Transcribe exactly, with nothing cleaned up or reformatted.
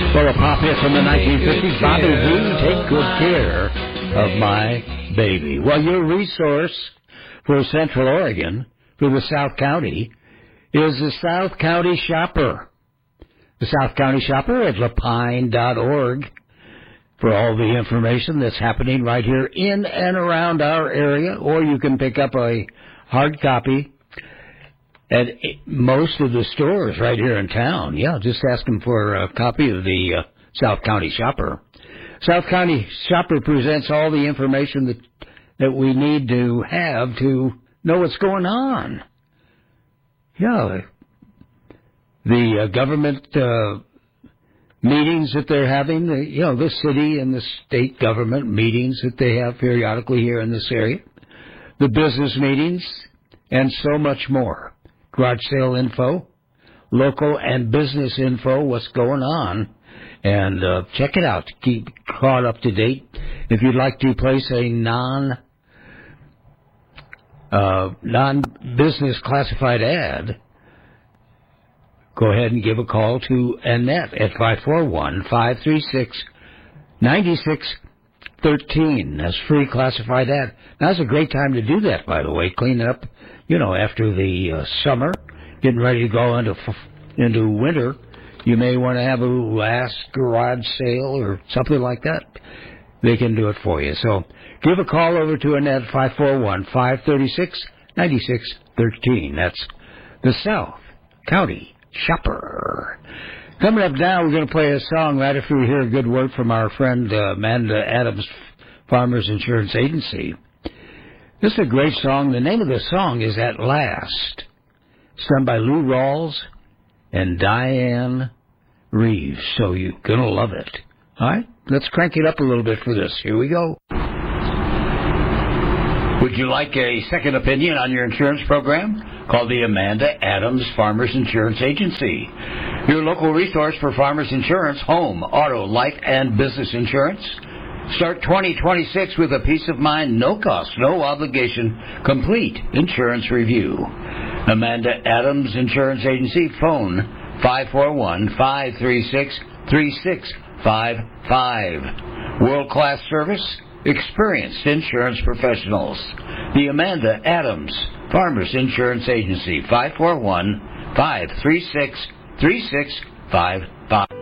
Full of pop hits from the nineteen fifties. Bobby V, Take Good Care of My Baby. Well, your resource for Central Oregon, for the South County, is the South County Shopper. The South County Shopper at lapine dot org for all the information that's happening right here in and around our area, or you can pick up a hard copy at most of the stores right here in town. Yeah, just ask them for a copy of the uh, South County Shopper. South County Shopper presents all the information that that we need to have to know what's going on. Yeah, the uh, government uh, meetings that they're having, the, you know, the city and the state government meetings that they have periodically here in this area, the business meetings, and so much more. Garage sale info, local and business info, what's going on, and uh, check it out to keep caught up to date. If you'd like to place a non uh, non-business classified ad, go ahead and give a call to Annette at five four one, five three six, nine six one three. That's free classified ad. Now's a great time to do that, by the way, clean up. You know, after the uh, summer, getting ready to go into into winter, you may want to have a last garage sale or something like that. They can do it for you. So give a call over to Annette, five four one, five three six, nine six one three. That's the South County Shopper. Coming up now, we're going to play a song right after we hear a good word from our friend uh, Amanda Adams, Farmers Insurance Agency. This is a great song. The name of the song is At Last. It's done by Lou Rawls and Diane Reeves. So you're going to love it. All right? Let's crank it up a little bit for this. Here we go. Would you like a second opinion on your insurance program? Call the Amanda Adams Farmers Insurance Agency. Your local resource for farmers insurance, home, auto, life, and business insurance. Start twenty twenty-six with a peace of mind, no cost, no obligation, complete insurance review. Amanda Adams Insurance Agency, phone five four one, five three six, three six five five. World-class service, experienced insurance professionals. The Amanda Adams Farmers Insurance Agency, five four one, five three six, three six five five.